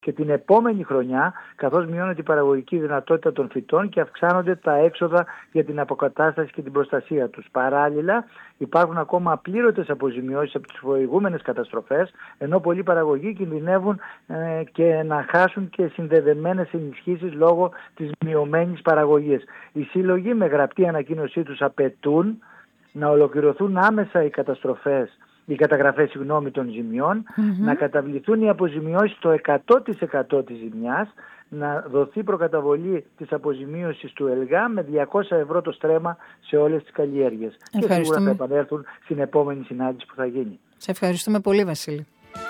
και την επόμενη χρονιά, καθώς μειώνεται η παραγωγική δυνατότητα των φυτών και αυξάνονται τα έξοδα για την αποκατάσταση και την προστασία τους. Παράλληλα, υπάρχουν ακόμα απλήρωτες αποζημιώσεις από τις προηγούμενες καταστροφές, ενώ πολλοί παραγωγοί κινδυνεύουν και να χάσουν και συνδεδεμένες ενισχύσεις λόγω της μειωμένης παραγωγής. Οι σύλλογοι με γραπτή ανακοίνωσή τους απαιτούν να ολοκληρωθούν άμεσα οι καταγραφές των ζημιών, να καταβληθούν οι αποζημιώσεις στο 100% της ζημιάς, να δοθεί προκαταβολή της αποζημίωσης του ΕΛΓΑ με 200 ευρώ το στρέμμα σε όλες τις καλλιέργειες. Και σίγουρα θα επανέλθουν στην επόμενη συνάντηση που θα γίνει. Σε ευχαριστούμε πολύ, Βασίλη.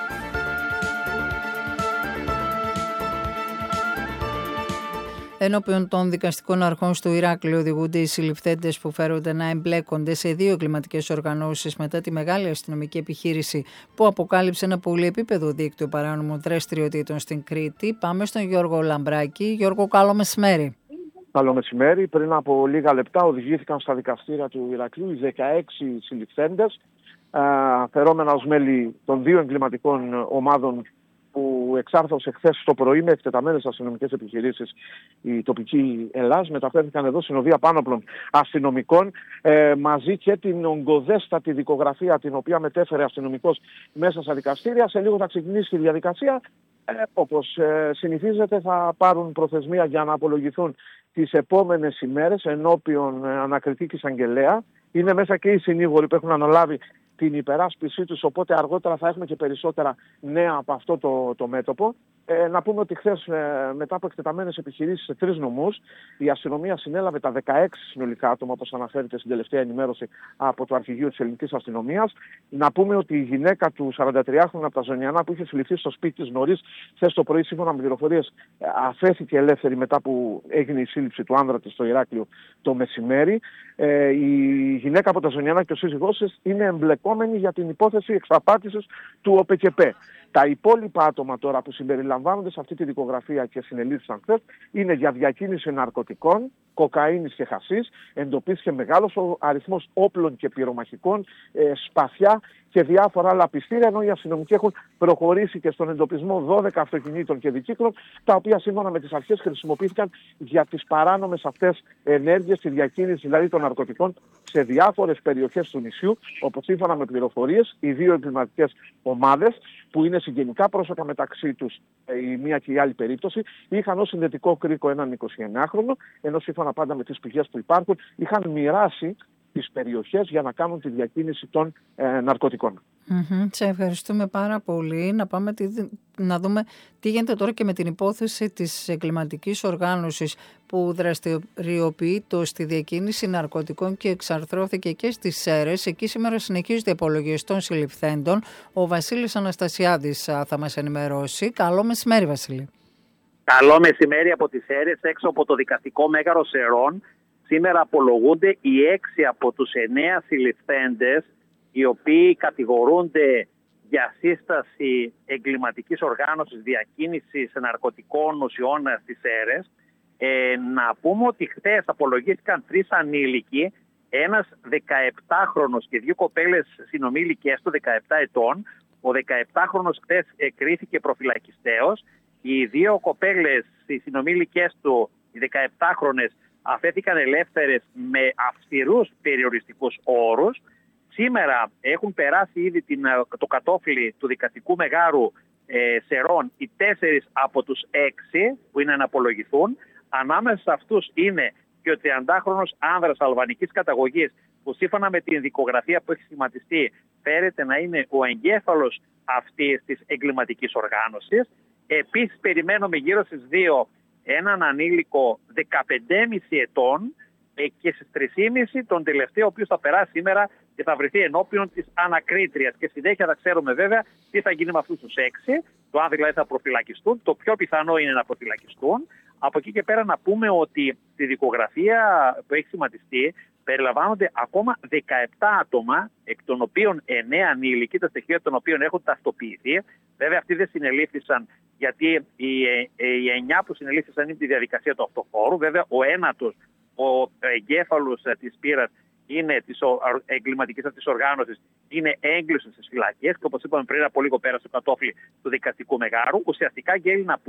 Ενώπιον των δικαστικών αρχών στο Ηράκλειο οδηγούνται οι συλληφθέντες που φέρονται να εμπλέκονται σε 2 εγκληματικές οργανώσεις μετά τη μεγάλη αστυνομική επιχείρηση που αποκάλυψε ένα πολυεπίπεδο δίκτυο παράνομων δραστηριοτήτων στην Κρήτη. Πάμε στον Γιώργο Λαμπράκη. Γιώργο, καλό μεσημέρι. Καλό μεσημέρι. Πριν από λίγα λεπτά οδηγήθηκαν στα δικαστήρια του Ηρακλείου οι 16 συλληφθέντες, φερόμενα ως μέλη των 2 εγκληματικών ομάδων που εξάρθωσε χθες το πρωί με εκτεταμένες αστυνομικές επιχειρήσεις η τοπική Ελλάς. Μεταφέρθηκαν εδώ συνοδεία πάνωπλων αστυνομικών, μαζί και την ογκοδέστατη δικογραφία την οποία μετέφερε αστυνομικός μέσα στα δικαστήρια. Σε λίγο θα ξεκινήσει η διαδικασία. Όπως συνηθίζεται θα πάρουν προθεσμία για να απολογηθούν τις επόμενες ημέρες ενώπιον ανακριτή και εισαγγελέα. Είναι μέσα και οι συνήγοροι που έχουν αναλάβει την υπεράσπιση τους, οπότε αργότερα θα έχουμε και περισσότερα νέα από αυτό το μέτωπο. Να πούμε ότι χθες μετά από εκτεταμένες επιχειρήσεις σε 3 νομούς, η αστυνομία συνέλαβε τα 16 συνολικά άτομα, όπως αναφέρεται στην τελευταία ενημέρωση από το Αρχηγείο της Ελληνικής Αστυνομίας. Να πούμε ότι η γυναίκα του 43χρονου από τα Ζωνιανά που είχε συλληφθεί στο σπίτι της νωρίς χθες το πρωί, σύμφωνα με πληροφορίες, αφέθηκε ελεύθερη μετά που έγινε η σύλληψη του άνδρα της στο Ηράκλειο το μεσημέρι. Η γυναίκα από τα Ζωνιανά και ο σύζυγός της είναι εμπλεκόμενοι για την υπόθεση εξαπάτησης του ΟΠΕΚΕΠΕ. Τα υπόλοιπα άτομα τώρα που συμπεριλαμβάνονται σε αυτή τη δικογραφία και συνελήφθησαν χθες είναι για διακίνηση ναρκωτικών, κοκαίνης και χασίς. Εντοπίστηκε μεγάλος αριθμός όπλων και πυρομαχικών, σπαθιά και διάφορα άλλα πιστήρια, ενώ οι αστυνομικοί έχουν προχωρήσει και στον εντοπισμό 12 αυτοκινήτων και δικύκλων, τα οποία σύμφωνα με τις αρχές χρησιμοποιήθηκαν για τις παράνομες αυτές ενέργειες, τη διακίνηση δηλαδή των ναρκωτικών σε διάφορες περιοχές του νησιού, όπως σύμφωνα με πληροφορίες οι 2 εγκληματικές ομάδες, που είναι συγγενικά πρόσωπα μεταξύ τους η μία και η άλλη περίπτωση, είχαν ως συνδετικό κρίκο έναν 29χρονο, ενώ σύμφωνα πάντα με τις πηγές που υπάρχουν είχαν μοιράσει τις περιοχές για να κάνουν τη διακίνηση των ναρκωτικών. Σε ευχαριστούμε πάρα πολύ. Να πάμε να δούμε τι γίνεται τώρα και με την υπόθεση της εγκληματικής οργάνωσης που δραστηριοποιείται στη διακίνηση ναρκωτικών και εξαρθρώθηκε και στις Σέρρες. Εκεί σήμερα συνεχίζονται οι απολογίες των συλληφθέντων. Ο Βασίλης Αναστασιάδης θα μας ενημερώσει. Καλό μεσημέρι, Βασίλη. Καλό μεσημέρι από τις Σέρρες, έξω από το δικαστικό μέγαρο Σερών. Σήμερα απολογούνται οι 6 από τους 9 συλληφθέντες, οι οποίοι κατηγορούνται για σύσταση εγκληματικής οργάνωσης διακίνησης ναρκωτικών ουσιών στις Σέρρες. Να πούμε ότι χθες απολογήθηκαν 3 ανήλικοι, ένας 17χρονος και 2 κοπέλες συνομήλικες του 17 ετών. Ο 17χρονος χθες κρίθηκε προφυλακιστέος. Οι 2 κοπέλες, οι συνομήλικες του, οι 17χρονες, αφέθηκαν ελεύθερες με αυστηρούς περιοριστικούς όρους. Σήμερα έχουν περάσει ήδη το κατόφλι του δικαστικού μεγάρου Σερών οι 4 από τους 6 που είναι να απολογηθούν. Ανάμεσα σε αυτούς είναι και ο 30χρονος άνδρας αλβανικής καταγωγής, που σύμφωνα με την δικογραφία που έχει σχηματιστεί φέρεται να είναι ο εγκέφαλος αυτής της εγκληματικής οργάνωσης. Επίσης περιμένουμε γύρω στις 2 έναν ανήλικο 15,5 ετών και στις 3,5 τον τελευταίο, ο οποίος θα περάσει σήμερα και θα βρεθεί ενώπιον της ανακρίτριας. Και συνέχεια θα ξέρουμε βέβαια τι θα γίνει με αυτούς τους 6. Το αν δηλαδή θα προφυλακιστούν, το πιο πιθανό είναι να προφυλακιστούν. Από εκεί και πέρα να πούμε ότι στη δικογραφία που έχει σχηματιστεί περιλαμβάνονται ακόμα 17 άτομα, εκ των οποίων 9 ανήλικοι, τα στοιχεία των οποίων έχουν ταυτοποιηθεί. Βέβαια αυτοί δεν συνελήφθησαν, γιατί οι 9 που συνελήφθησαν είναι τη διαδικασία του αυτοφόρου. Βέβαια ο ένατος, ο εγκέφαλος της πύρας, είναι της εγκληματικής αυτής οργάνωσης, είναι έγκλειστος στις φυλακές και όπως είπαμε πριν από λίγο πέρασε το κατόφλι του δικαστικού μεγάρου. Ουσιαστικά, Γκέλη, να